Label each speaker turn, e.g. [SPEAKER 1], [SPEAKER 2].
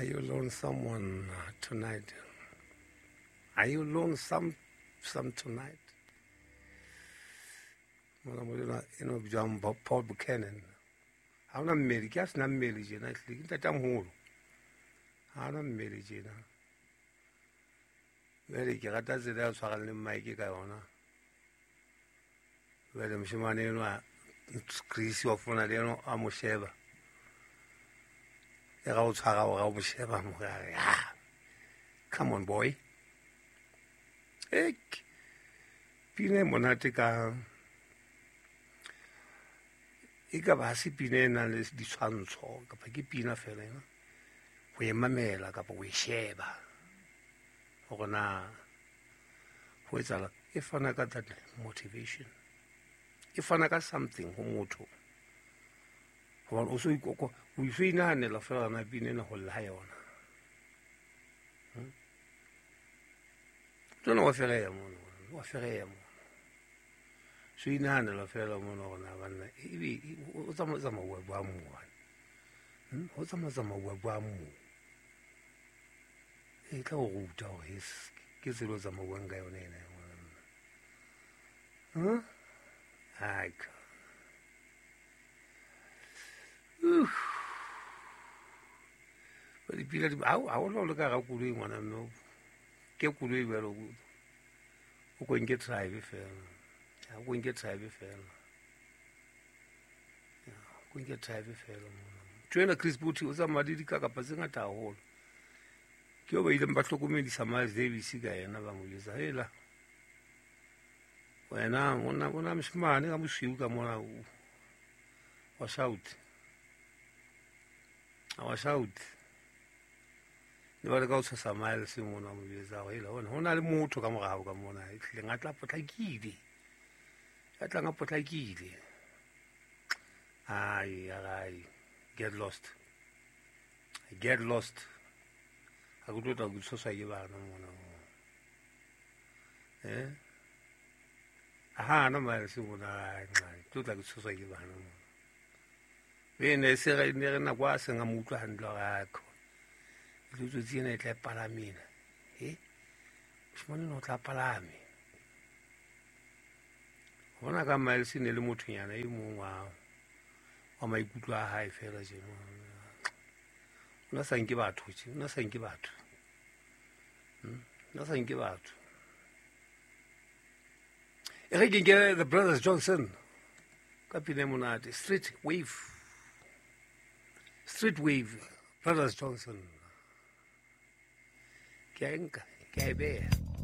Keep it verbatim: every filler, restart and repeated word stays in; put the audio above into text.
[SPEAKER 1] you lonesome one uh, tonight? Are you lonesome some tonight? Mona mona eno bjang Paul Buchanan. Ha ona mmele ke a sena mmele jena hle ke ntata moholo. Ha ona mmele jena. Vele ke rata tsela ya tshwarang le mic ka yona. Vele moshemane eno a Chris wa fona le eno a mo sheba. E ga o tshwara o ga o mo sheba mo ga ya. Come on boy. Ek pine monate ka e ka ba se pine na le ditshwantsho ka pa ke pina fela ena go e mamela ka pa go e sheba go na go etsala e fana ka that motivation e fana ka something go motho go o so ikoko o ifina ne la fela na pine na go la yona tsona wa fela ya mono wa fela ya mono so inana la fela mono gona bana e o tsama tsama wa bua mo hm o tsama tsama wa bua mo e tla go ruta o es ke tselo tsama wa nga yone ene hm ai ka uh ba di pila di au au lo ka ga kulo ngwana no ke kulo e belo o go nge drive fela ya go nge drive fela ya go nge drive fela tswena Chris Buti o tsa madi di ka ka patse ngata haholo ke o ba ile ba hlokomedisa Miles Davis ka yena ba mo yetsa hela wena mona mona mshimane ka moshiu ka mona wa shout wa shout le ba le ka o tsa Miles mona mo yetsa hela wona hona le motho ka morao ka mona e tle ngatla potlakile ya tla nga potlakile ai ai get lost get lost a go tota go tsosa ke bana mona eh aha no ma se mona ngai tota go tsosa ke bana mona bene se re ne rena kwa se nga mutlo handlo ga ko le tso tsena e tla palamina eh shimone no tla palame bona ka Miles ne le mothonyana e mongwe wa wa maikutlo a hae fela jeno ona sa nke batho tse ona sa nke batho ona sa nke batho e re ke the Brothers Johnson ka pina monate Street Wave Street Wave Brothers Johnson ke enka ke e beya